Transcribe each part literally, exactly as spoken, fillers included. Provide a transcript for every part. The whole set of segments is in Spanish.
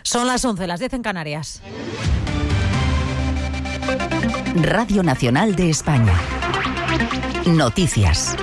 Son las once, las diez en Canarias. Radio Nacional de España. Noticias.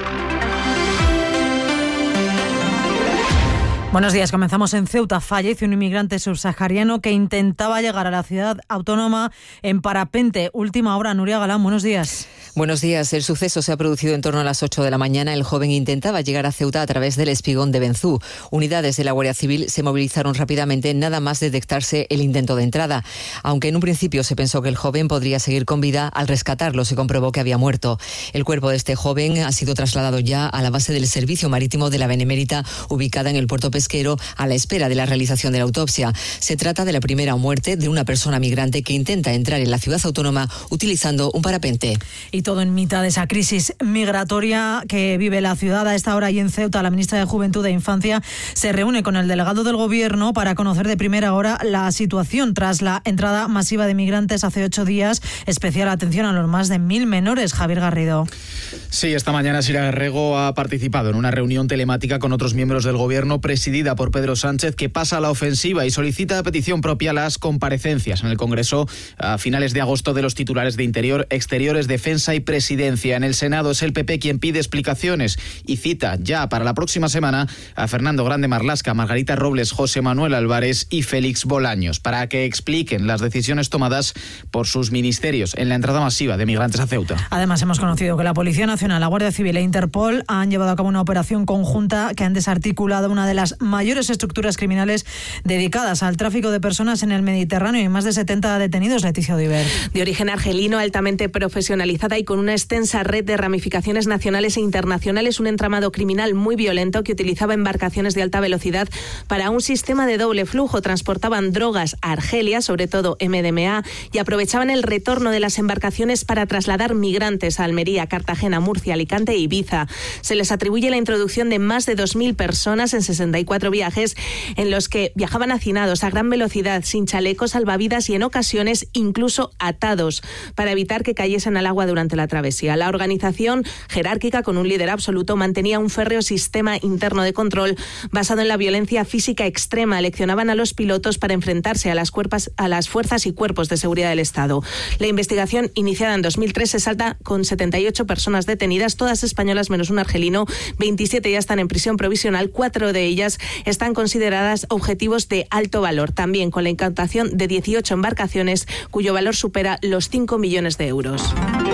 Buenos días, comenzamos en Ceuta. Fallece un inmigrante subsahariano que intentaba llegar a la ciudad autónoma en parapente. Última hora, Nuria Galán, buenos días. Buenos días. El suceso se ha producido en torno a las ocho de la mañana. El joven intentaba llegar a Ceuta a través del espigón de Benzú. Unidades de la Guardia Civil se movilizaron rápidamente nada más detectarse el intento de entrada. Aunque en un principio se pensó que el joven podría seguir con vida, al rescatarlo se comprobó que había muerto. El cuerpo de este joven ha sido trasladado ya a la base del Servicio Marítimo de la Benemérita, ubicada en el puerto pesquero, a la espera de la realización de la autopsia. Se trata de la primera muerte de una persona migrante que intenta entrar en la ciudad autónoma utilizando un parapente. Y todo en mitad de esa crisis migratoria que vive la ciudad. A esta hora y en Ceuta, la ministra de Juventud e Infancia se reúne con el delegado del Gobierno para conocer de primera hora la situación tras la entrada masiva de migrantes hace ocho días. Especial atención a los más de mil menores. Javier Garrido. Sí, esta mañana Sira Rego ha participado en una reunión telemática con otros miembros del Gobierno presidida por Pedro Sánchez, que pasa a la ofensiva y solicita a petición propia las comparecencias en el Congreso a finales de agosto de los titulares de Interior, Exteriores, Defensa y Presidencia. En el Senado es el P P quien pide explicaciones y cita ya para la próxima semana a Fernando Grande Marlasca, Margarita Robles, José Manuel Álvarez y Félix Bolaños para que expliquen las decisiones tomadas por sus ministerios en la entrada masiva de migrantes a Ceuta. Además, hemos conocido que la Policía Nacional, la Guardia Civil e Interpol han llevado a cabo una operación conjunta que han desarticulado una de las mayores estructuras criminales dedicadas al tráfico de personas en el Mediterráneo y más de setenta detenidos. Leticia Odiver. De origen argelino, altamente profesionalizada y con una extensa red de ramificaciones nacionales e internacionales, un entramado criminal muy violento que utilizaba embarcaciones de alta velocidad para un sistema de doble flujo. Transportaban drogas a Argelia, sobre todo M D M A, y aprovechaban el retorno de las embarcaciones para trasladar migrantes a Almería, Cartagena, Murcia, Alicante e Ibiza. Se les atribuye la introducción de más de dos mil personas en sesenta y cuatro viajes en los que viajaban hacinados a gran velocidad, sin chalecos salvavidas y en ocasiones incluso atados para evitar que cayesen al agua durante la travesía. La organización, jerárquica con un líder absoluto, mantenía un férreo sistema interno de control basado en la violencia física extrema. Leccionaban a los pilotos para enfrentarse a las, cuerpas, a las fuerzas y cuerpos de seguridad del Estado. La investigación, iniciada en dos mil tres, se salta con setenta y ocho personas detenidas, todas españolas menos un argelino. veintisiete ya están en prisión provisional, cuatro de ellas están consideradas objetivos de alto valor, también con la incautación de dieciocho embarcaciones cuyo valor supera los cinco millones de euros.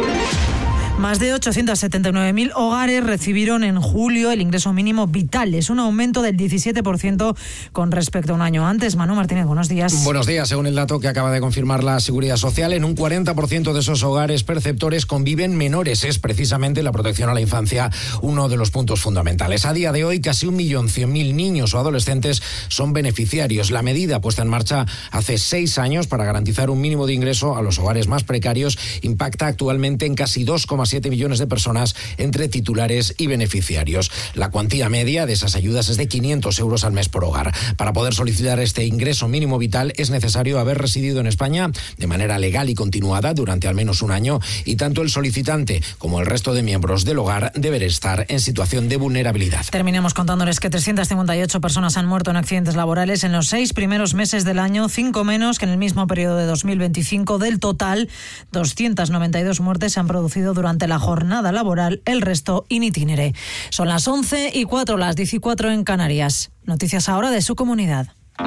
Más de ochocientos setenta y nueve mil hogares recibieron en julio el ingreso mínimo vital. Es un aumento del diecisiete por ciento con respecto a un año antes. Manu Martínez, buenos días. Buenos días. Según el dato que acaba de confirmar la Seguridad Social, en un cuarenta por ciento de esos hogares perceptores conviven menores. Es precisamente la protección a la infancia uno de los puntos fundamentales. A día de hoy, casi un millón cien mil niños o adolescentes son beneficiarios. La medida puesta en marcha hace seis años para garantizar un mínimo de ingreso a los hogares más precarios impacta actualmente en casi dos coma siete millones de personas entre titulares y beneficiarios. La cuantía media de esas ayudas es de quinientos euros al mes por hogar. Para poder solicitar este ingreso mínimo vital es necesario haber residido en España de manera legal y continuada durante al menos un año, y tanto el solicitante como el resto de miembros del hogar deben estar en situación de vulnerabilidad. Terminamos contándoles que trescientas cincuenta y ocho personas han muerto en accidentes laborales en los seis primeros meses del año, cinco menos que en el mismo periodo de dos mil veinticinco. Del total, doscientas noventa y dos muertes se han producido durante la jornada laboral, el resto in itinere. Son las once y cuatro, las diez y cuatro en Canarias. Noticias ahora de su comunidad.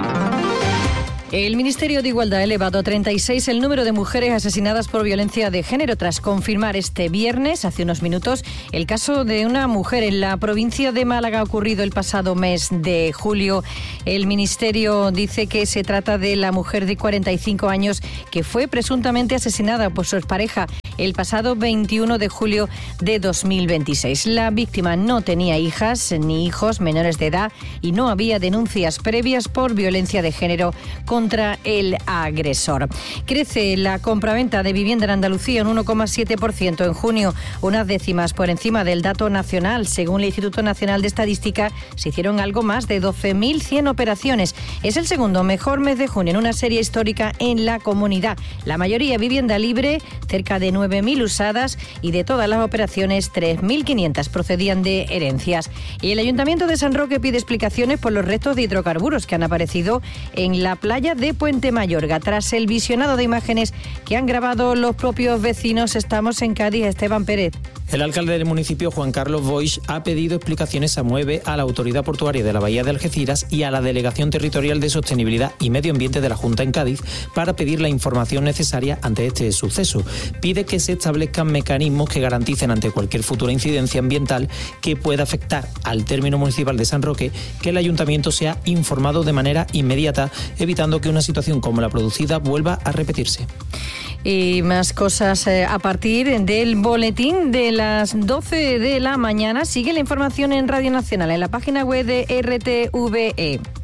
El Ministerio de Igualdad ha elevado a treinta y seis el número de mujeres asesinadas por violencia de género tras confirmar este viernes, hace unos minutos, el caso de una mujer en la provincia de Málaga ocurrido el pasado mes de julio. El Ministerio dice que se trata de la mujer de cuarenta y cinco años que fue presuntamente asesinada por su expareja el pasado veintiuno de julio de dos mil veintiséis. La víctima no tenía hijas ni hijos menores de edad y no había denuncias previas por violencia de género contra el agresor. Crece la compraventa de vivienda en Andalucía un uno coma siete por ciento en junio, unas décimas por encima del dato nacional. Según el Instituto Nacional de Estadística, se hicieron algo más de doce mil cien operaciones. Es el segundo mejor mes de junio en una serie histórica en la comunidad. La mayoría vivienda libre, cerca de nueve nueve mil usadas y de todas las operaciones tres mil quinientas procedían de herencias. Y el Ayuntamiento de San Roque pide explicaciones por los restos de hidrocarburos que han aparecido en la playa de Puente Mayorga. Tras el visionado de imágenes que han grabado los propios vecinos, estamos en Cádiz. Esteban Pérez. El alcalde del municipio, Juan Carlos Boix, ha pedido explicaciones a MUEVE, a la Autoridad Portuaria de la Bahía de Algeciras y a la Delegación Territorial de Sostenibilidad y Medio Ambiente de la Junta en Cádiz para pedir la información necesaria ante este suceso. Pide que se establezcan mecanismos que garanticen ante cualquier futura incidencia ambiental que pueda afectar al término municipal de San Roque, que el ayuntamiento sea informado de manera inmediata, evitando que una situación como la producida vuelva a repetirse. Y más cosas eh, a partir del boletín de las doce de la mañana. Sigue la información en Radio Nacional, en la página web de R T V E.